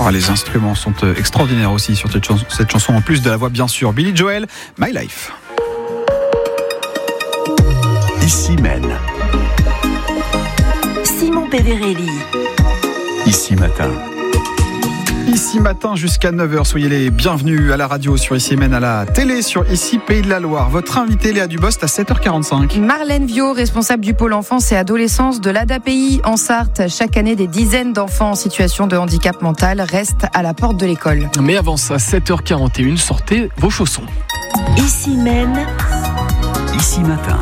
Oh, les instruments sont extraordinaires aussi sur cette chanson, en plus de la voix bien sûr. Billy Joel, My Life. Ici Maine. Simon Péverelli. Ici Matin. Ici Matin jusqu'à 9h, soyez les bienvenus à la radio sur Ici Maine, à la télé sur Ici Pays de la Loire. Votre invité Léa Dubost à 7h45. Marlène Viau, responsable du pôle enfance et adolescence de l'ADAPI en Sarthe. Chaque année, des dizaines d'enfants en situation de handicap mental restent à la porte de l'école. Mais avant ça, 7h41, sortez vos chaussons. Ici Maine. Ici Matin.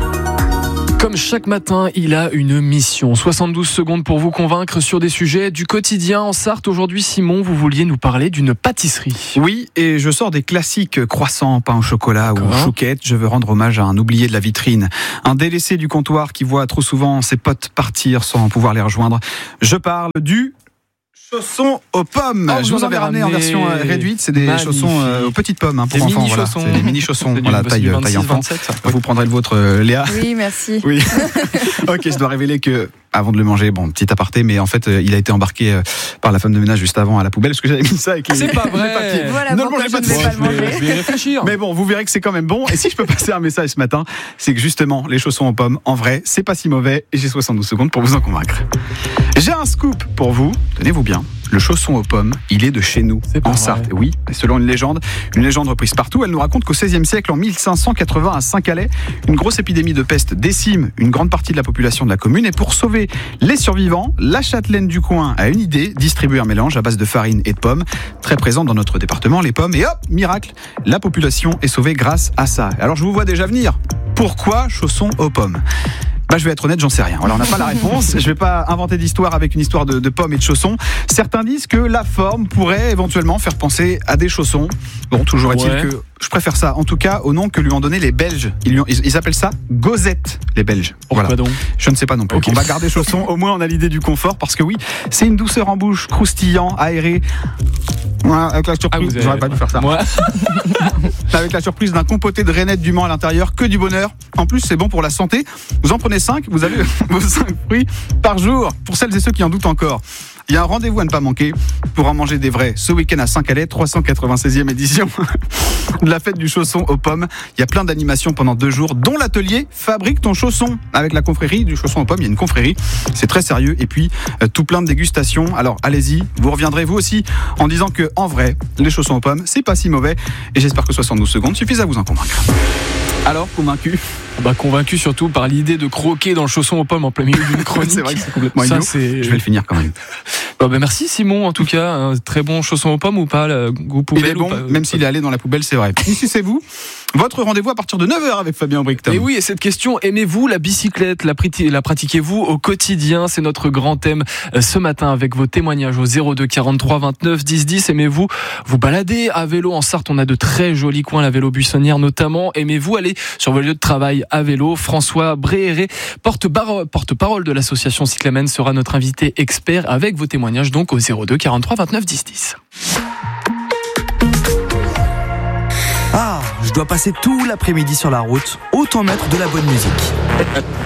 Comme chaque matin, il a une mission. 72 secondes pour vous convaincre sur des sujets du quotidien en Sarthe. Aujourd'hui, Simon, vous vouliez nous parler d'une pâtisserie. Oui, et je sors des classiques croissants, pain au chocolat ou chouquettes. Je veux rendre hommage à un oublié de la vitrine. Un délaissé du comptoir qui voit trop souvent ses potes partir sans pouvoir les rejoindre. Je parle du chausson aux pommes. Je vous en ai ramené en version réduite. C'est des chaussons aux petites pommes pour des enfants. Mini Voilà. chaussons. C'est des mini chaussons. Voilà, taille enfant. 27, Vous prendrez le vôtre, Léa. Oui, merci. Oui. Ok, je dois révéler que avant de le manger, petit aparté, mais en fait, il a été embarqué par la femme de ménage juste avant à la poubelle parce que j'avais mis ça avec les. C'est pas vrai. les papiers. Voilà, Ne le pourquoi mangez pas je ne vais pas le de manger. Je vais y réfléchir. Mais bon, vous verrez que c'est quand même bon. Et si je peux passer un message ce matin, c'est que justement, les chaussons aux pommes, en vrai, c'est pas si mauvais. Et j'ai 72 secondes pour vous en convaincre. J'ai un scoop pour vous. Tenez-vous bien. Le chausson aux pommes, il est de chez nous, en Sarthe. Oui, et selon une légende reprise partout, elle nous raconte qu'au XVIe siècle, en 1580, à Saint-Calais, une grosse épidémie de peste décime une grande partie de la population de la commune. Et pour sauver les survivants, la châtelaine du coin a une idée, distribuer un mélange à base de farine et de pommes, très présent dans notre département, les pommes. Et hop, miracle, la population est sauvée grâce à ça. Alors je vous vois déjà venir. Pourquoi chausson aux pommes ? Je vais être honnête, j'en sais rien. Voilà, on n'a pas la réponse. Je vais pas inventer d'histoire avec une histoire de pommes et de chaussons. Certains disent que la forme pourrait éventuellement faire penser à des chaussons. Bon, toujours est-il que je préfère ça, en tout cas, au nom que lui ont donné les Belges. Ils appellent ça Gozette, les Belges. Pourquoi donc ? Je ne sais pas non plus. Okay. On va garder chaussons. Au moins, on a l'idée du confort parce que oui, c'est une douceur en bouche, croustillant, aéré. Voilà, avec la surprise, j'aurais pas dû faire ça. Moi. Avec la surprise d'un compoté de rainettes du Mans à l'intérieur, que du bonheur. En plus, c'est bon pour la santé. Vous en prenez 5, vous avez vos 5 fruits par jour. Pour celles et ceux qui en doutent encore, il y a un rendez-vous à ne pas manquer pour en manger des vrais. Ce week-end à Saint-Calais, 396e édition de la fête du chausson aux pommes. Il y a plein d'animations pendant 2 jours, dont l'atelier Fabrique ton chausson. Avec la confrérie du chausson aux pommes, il y a une confrérie. C'est très sérieux. Et puis, tout plein de dégustations. Alors, allez-y. Vous reviendrez vous aussi en disant que, en vrai, les chaussons aux pommes, c'est pas si mauvais. Et j'espère que 72 secondes suffisent à vous en convaincre. Alors, convaincu ? Convaincu surtout par l'idée de croquer dans le chausson aux pommes en plein milieu d'une chronique. C'est vrai que c'est complètement ça, idiot. Je vais le finir quand même. Merci Simon, en tout cas, un très bon chausson aux pommes ou pas, le goût poubelle. Il est bon, ou pas, même s'il est allé dans la poubelle, c'est vrai. Ici, c'est vous. Votre rendez-vous à partir de 9h avec Fabien Bricton. Et oui, et cette question, aimez-vous la bicyclette ? La pratiquez-vous au quotidien ? C'est notre grand thème ce matin avec vos témoignages au 02 43 29 10 10. Aimez-vous vous balader à vélo en Sarthe ? On a de très jolis coins, la vélo buissonnière notamment. Aimez-vous aller sur vos lieux de travail à vélo ? François Bréhéret, porte-parole de l'association Cyclamen, sera notre invité expert avec vos témoignages donc au 02 43 29 10 10. Je dois passer tout l'après-midi sur la route, autant mettre de la bonne musique.